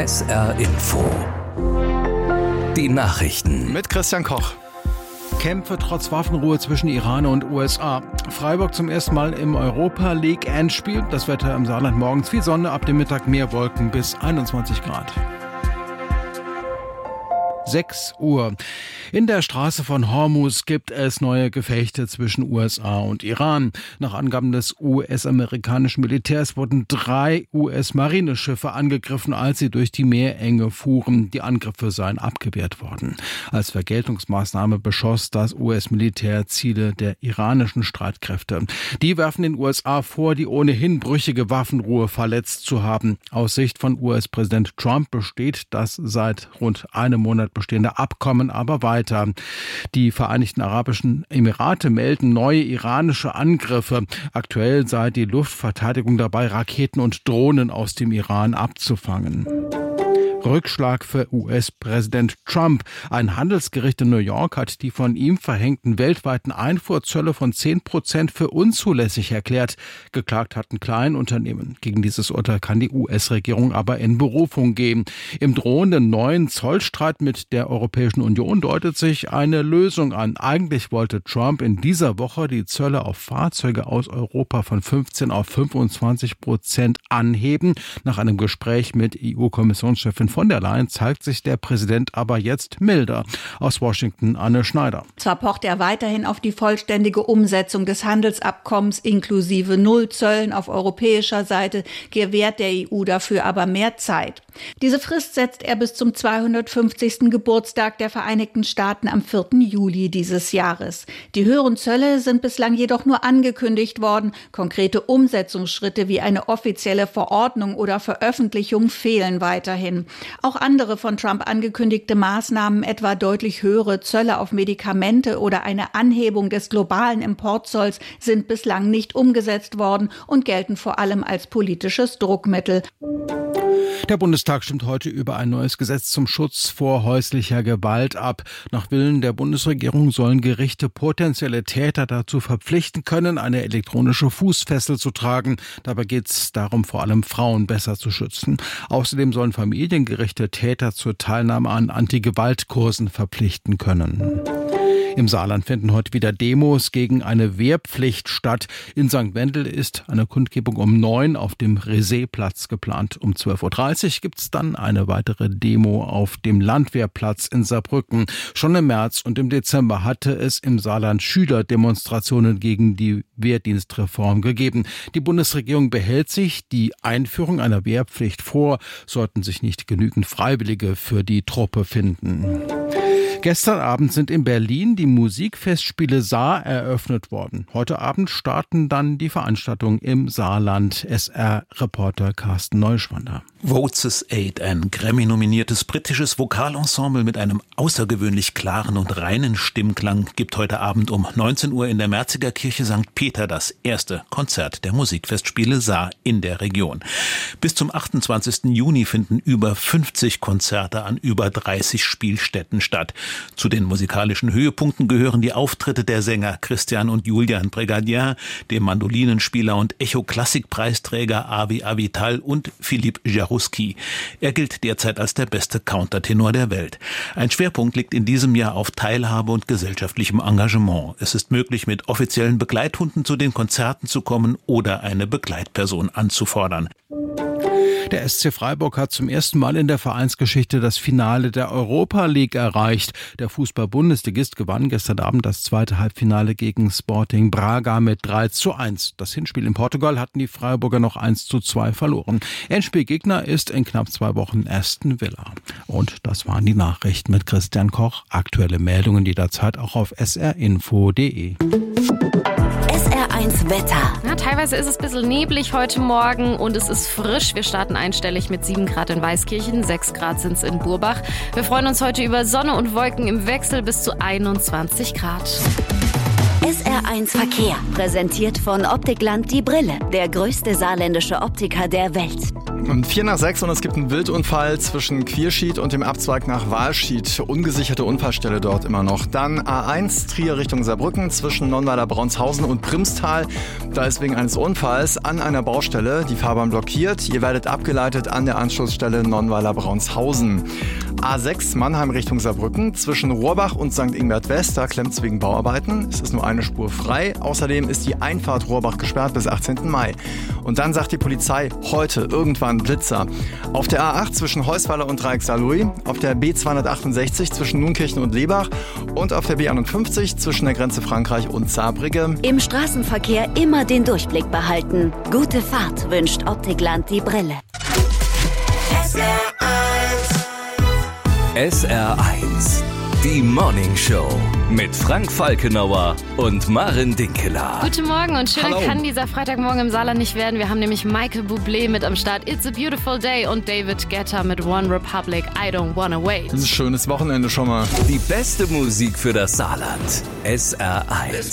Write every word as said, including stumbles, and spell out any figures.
S R Info. Die Nachrichten mit Christian Koch. Kämpfe trotz Waffenruhe zwischen Iran und U S A. Freiburg zum ersten Mal im Europa League Endspiel. Das Wetter im Saarland morgens viel Sonne, ab dem Mittag mehr Wolken bis einundzwanzig Grad. sechs Uhr. In der Straße von Hormuz gibt es neue Gefechte zwischen U S A und Iran. Nach Angaben des U S-amerikanischen Militärs wurden drei U S-Marineschiffe angegriffen, als sie durch die Meerenge fuhren. Die Angriffe seien abgewehrt worden. Als Vergeltungsmaßnahme beschoss das U S-Militär Ziele der iranischen Streitkräfte. Die werfen den U S A vor, die ohnehin brüchige Waffenruhe verletzt zu haben. Aus Sicht von U S-Präsident Trump besteht das seit rund einem Monat bestehende Abkommen aber weiter. Die Vereinigten Arabischen Emirate melden neue iranische Angriffe. Aktuell sei die Luftverteidigung dabei, Raketen und Drohnen aus dem Iran abzufangen. Rückschlag für U S-Präsident Trump. Ein Handelsgericht in New York hat die von ihm verhängten weltweiten Einfuhrzölle von zehn Prozent für unzulässig erklärt. Geklagt hatten Kleinunternehmen. Gegen dieses Urteil kann die U S-Regierung aber in Berufung gehen. Im drohenden neuen Zollstreit mit der Europäischen Union deutet sich eine Lösung an. Eigentlich wollte Trump in dieser Woche die Zölle auf Fahrzeuge aus Europa von fünfzehn auf fünfundzwanzig Prozent anheben. Nach einem Gespräch mit E U-Kommissionschefin von der Leyen zeigt sich der Präsident aber jetzt milder. Aus Washington Anne Schneider. Zwar pocht er weiterhin auf die vollständige Umsetzung des Handelsabkommens inklusive Nullzöllen auf europäischer Seite, gewährt der E U dafür aber mehr Zeit. Diese Frist setzt er bis zum zweihundertfünfzigsten Geburtstag der Vereinigten Staaten am vierten Juli dieses Jahres. Die höheren Zölle sind bislang jedoch nur angekündigt worden. Konkrete Umsetzungsschritte wie eine offizielle Verordnung oder Veröffentlichung fehlen weiterhin. Auch andere von Trump angekündigte Maßnahmen, etwa deutlich höhere Zölle auf Medikamente oder eine Anhebung des globalen Importzolls, sind bislang nicht umgesetzt worden und gelten vor allem als politisches Druckmittel. Der Bundestag stimmt heute über ein neues Gesetz zum Schutz vor häuslicher Gewalt ab. Nach Willen der Bundesregierung sollen Gerichte potenzielle Täter dazu verpflichten können, eine elektronische Fußfessel zu tragen. Dabei geht es darum, vor allem Frauen besser zu schützen. Außerdem sollen Familiengerichte Täter zur Teilnahme an Anti-Gewalt-Kursen verpflichten können. Im Saarland finden heute wieder Demos gegen eine Wehrpflicht statt. In Sankt Wendel ist eine Kundgebung um neun auf dem Reseeplatz geplant. Um zwölf Uhr dreißig gibt es dann eine weitere Demo auf dem Landwehrplatz in Saarbrücken. Schon im März und im Dezember hatte es im Saarland Schülerdemonstrationen gegen die Wehrdienstreform gegeben. Die Bundesregierung behält sich die Einführung einer Wehrpflicht vor, sollten sich nicht genügend Freiwillige für die Truppe finden. Gestern Abend sind in Berlin die Musikfestspiele Saar eröffnet worden. Heute Abend starten dann die Veranstaltungen im Saarland. S R-Reporter Carsten Neuschwander. Voices Aid, ein Grammy-nominiertes britisches Vokalensemble mit einem außergewöhnlich klaren und reinen Stimmklang, gibt heute Abend um neunzehn Uhr in der Merziger Kirche Sankt Peter das erste Konzert der Musikfestspiele Saar in der Region. Bis zum achtundzwanzigsten Juni finden über fünfzig Konzerte an über dreißig Spielstätten statt. Zu den musikalischen Höhepunkten gehören die Auftritte der Sänger Christian und Julian Brigadier, dem Mandolinenspieler und Echo-Klassik-Preisträger Avi Avital und Philippe Jarouski. Er gilt derzeit als der beste Countertenor der Welt. Ein Schwerpunkt liegt in diesem Jahr auf Teilhabe und gesellschaftlichem Engagement. Es ist möglich, mit offiziellen Begleithunden zu den Konzerten zu kommen oder eine Begleitperson anzufordern. Der S C Freiburg hat zum ersten Mal in der Vereinsgeschichte das Finale der Europa League erreicht. Der Fußball-Bundesligist gewann gestern Abend das zweite Halbfinale gegen Sporting Braga mit drei zu eins. Das Hinspiel in Portugal hatten die Freiburger noch eins zu zwei verloren. Endspielgegner ist in knapp zwei Wochen Aston Villa. Und das waren die Nachrichten mit Christian Koch. Aktuelle Meldungen jederzeit auch auf s r info punkt d e. S R eins Wetter. Ja, teilweise ist es ein bisschen neblig heute Morgen und es ist frisch. Wir starten einstellig mit sieben Grad in Weißkirchen, sechs Grad sind es in Burbach. Wir freuen uns heute über Sonne und Wolken im Wechsel bis zu einundzwanzig Grad. S R eins Verkehr, präsentiert von Optikland die Brille, der größte saarländische Optiker der Welt. Um vier nach sechs und es gibt einen Wildunfall zwischen Quierschied und dem Abzweig nach Walschied. Ungesicherte Unfallstelle dort immer noch. Dann A eins Trier Richtung Saarbrücken zwischen Nonnweiler-Braunsthausen und Primstal. Da ist wegen eines Unfalls an einer Baustelle die Fahrbahn blockiert. Ihr werdet abgeleitet an der Anschlussstelle Nonnweiler-Braunsthausen. A sechs Mannheim Richtung Saarbrücken zwischen Rohrbach und Sankt Ingbert West. Da klemmt es wegen Bauarbeiten. Es ist nur eine Spur frei. Außerdem ist die Einfahrt Rohrbach gesperrt bis achtzehnten Mai. Und dann sagt die Polizei, heute irgendwann Blitzer. Auf der A acht zwischen Heusweiler und Dreieck-Saarlouis, auf der B zweihundertachtundsechzig zwischen Nunkirchen und Lebach und auf der B einundfünfzig zwischen der Grenze Frankreich und Saarbrücke. Im Straßenverkehr immer den Durchblick behalten. Gute Fahrt wünscht Optikland die Brille. S R eins, die Morning Show mit Frank Falkenauer und Maren Dinkeler. Guten Morgen und schöner Hallo. kann dieser Freitagmorgen im Saarland nicht werden. Wir haben nämlich Michael Bublé mit am Start. It's a Beautiful Day und David Guetta mit One Republic, I Don't Wanna Wait. Das ist ein schönes Wochenende schon mal. Die beste Musik für das Saarland. S R eins.